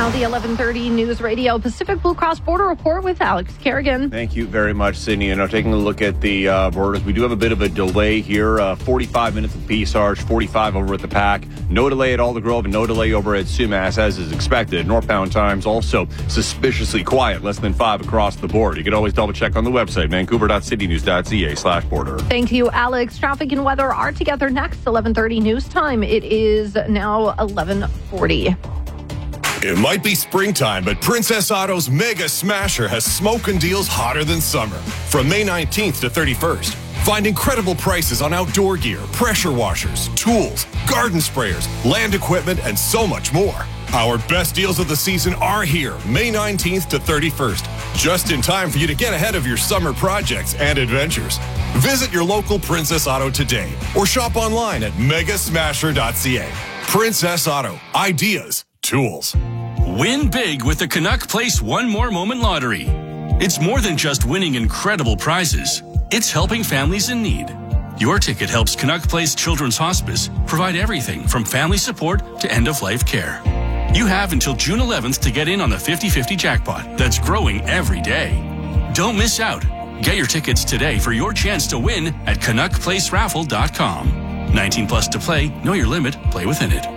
Now the 11:30 News Radio Pacific Blue Cross Border Report with Alex Kerrigan. Thank you very much, Sydney. And now taking a look at the borders, we do have a bit of a delay here. 45 minutes at Peace Arch, 45 over at the Pack. No delay at Alder Grove and no delay over at Sumas as is expected. Northbound times also suspiciously quiet, less than 5 across the board. You can always double check on the website, vancouver.citynews.ca/border. Thank you, Alex. Traffic and weather are together next. 11:30 news time. It is now 11:40. It might be springtime, but Princess Auto's Mega Smasher has smoking deals hotter than summer. From May 19th to 31st, find incredible prices on outdoor gear, pressure washers, tools, garden sprayers, land equipment, and so much more. Our best deals of the season are here, May 19th to 31st, just in time for you to get ahead of your summer projects and adventures. Visit your local Princess Auto today or shop online at megasmasher.ca. Princess Auto, ideas, tools. Win big with the Canuck Place One More Moment Lottery. It's more than just winning incredible prizes. It's helping families in need. Your ticket helps Canuck Place Children's Hospice provide everything from family support to end-of-life care. You have until June 11th to get in on the 50-50 jackpot that's growing every day. Don't miss out. Get your tickets today for your chance to win at CanuckPlaceRaffle.com. 19 plus to play. Know your limit. Play within it.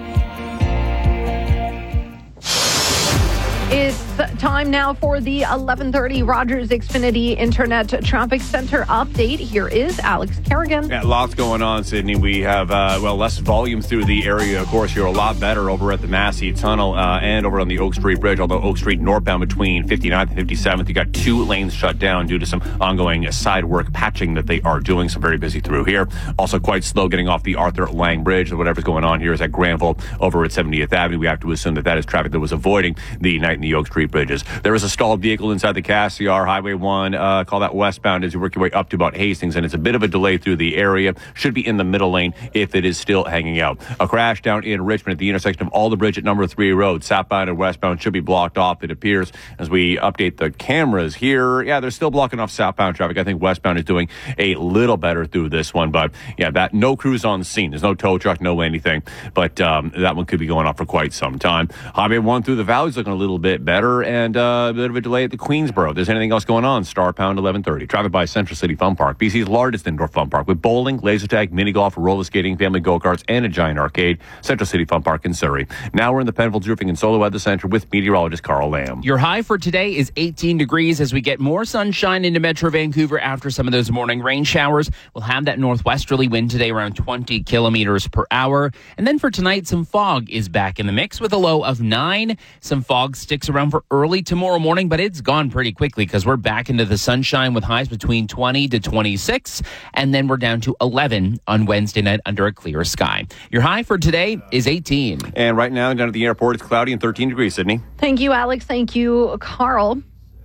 It's time now for the 11:30 Rogers Xfinity Internet Traffic Center update. Here is Alex Kerrigan. Yeah, lots going on, Sydney. We have, less volume through the area. Of course, you're a lot better over at the Massey Tunnel and over on the Oak Street Bridge, although Oak Street northbound between 59th and 57th, you got 2 lanes shut down due to some ongoing side work patching that they are doing. So very busy through here. Also quite slow getting off the Arthur Lang Bridge. Whatever's going on here is at Granville over at 70th Avenue. We have to assume that that is traffic that was avoiding the Knight and the Oak Street Bridges. There is a stalled vehicle inside the Cassiar Highway 1. Call that westbound as you work your way up to about Hastings, and it's a bit of a delay through the area. Should be in the middle lane if it is still hanging out. A crash down in Richmond at the intersection of Alder Bridge at number 3 Road. Southbound and westbound should be blocked off, it appears, as we update the cameras here. Yeah, they're still blocking off southbound traffic. I think westbound is doing a little better through this one, but yeah, that no crews on scene. There's no tow truck, no anything, but that one could be going off for quite some time. Highway 1 through the valley is looking a little bit better, and a bit of a delay at the Queensboro. If there's anything else going on, star pound 1130. Traffic by Central City Fun Park, BC's largest indoor fun park with bowling, laser tag, mini golf, roller skating, family go-karts, and a giant arcade. Central City Fun Park in Surrey. Now we're in the Penfolds Roofing and Solar Weather Center with meteorologist Carl Lamb. Your high for today is 18 degrees as we get more sunshine into Metro Vancouver after some of those morning rain showers. We'll have that northwesterly wind today around 20 kilometers per hour. And then for tonight, some fog is back in the mix with a low of 9. Some fog sticks around for early tomorrow morning, but it's gone pretty quickly because we're back into the sunshine with highs between 20 to 26, and then we're down to 11 on Wednesday night under a clear sky. Your high for today is 18. And right now down at the airport, it's cloudy and 13 degrees, Sydney. Thank you, Alex. Thank you, Carl.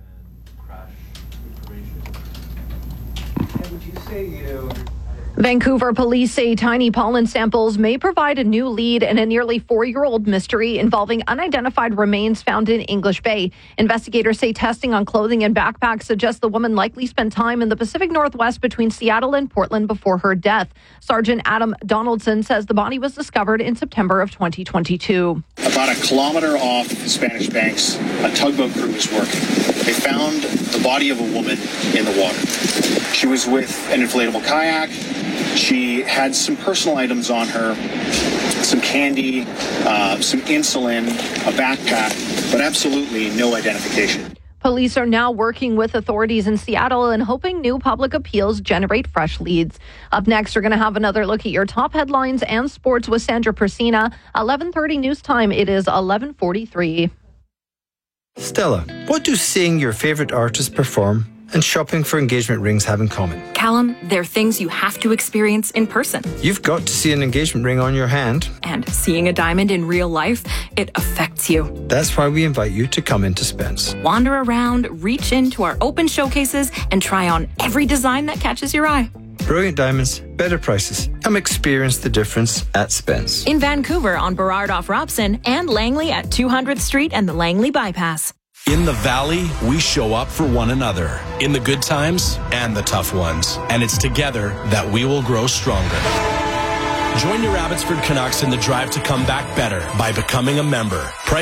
Vancouver police say tiny pollen samples may provide a new lead in a nearly 4-year-old mystery involving unidentified remains found in English Bay. Investigators say testing on clothing and backpacks suggests the woman likely spent time in the Pacific Northwest between Seattle and Portland before her death. Sergeant Adam Donaldson says the body was discovered in September of 2022. About a kilometer off Spanish Banks, a tugboat crew was working. They found the body of a woman in the water. She was with an inflatable kayak. She had some personal items on her, some candy, some insulin, a backpack, but absolutely no identification. Police are now working with authorities in Seattle and hoping new public appeals generate fresh leads. Up next, we're going to have another look at your top headlines and sports with Sandra Persina. 11:30 news time. It is 11:43. Stella, what do seeing your favourite artist perform and shopping for engagement rings have in common? Callum, they're things you have to experience in person. You've got to see an engagement ring on your hand. And seeing a diamond in real life, it affects you. That's why we invite you to come into Spence. Wander around, reach into our open showcases, and try on every design that catches your eye. Brilliant diamonds, better prices. Come experience the difference at Spence. In Vancouver on Burrard off Robson and Langley at 200th Street and the Langley Bypass. In the Valley, we show up for one another, in the good times and the tough ones. And it's together that we will grow stronger. Join your Abbotsford Canucks in the drive to come back better by becoming a member.